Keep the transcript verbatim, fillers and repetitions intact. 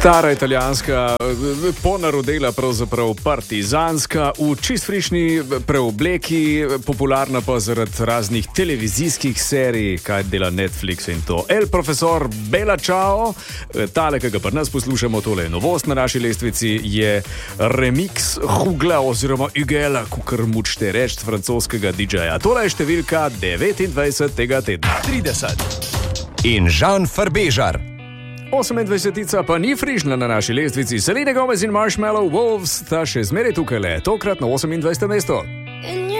Stara italijanska, ponarodela pravzaprav partizanska, v čist frišni preobleki, popularna pa zaradi raznih televizijskih serij, kaj dela Netflix in to. El profesor Bella Ciao, tale, ki ga pa nas poslušamo, tole je novost na naši lestvici, je remix Hugla oziroma Ugela, kukar mučte reč francoskega didžeja. Tole je številka devetindvajset tega tedna. trideset. In Žan Farbežar. osemindvajsetica pa ni frižna na naši lestvici. Selena Gomez in Marshmallow Wolves sta še zmeraj tukaj le, tokrat na osemindvajsetem mestu.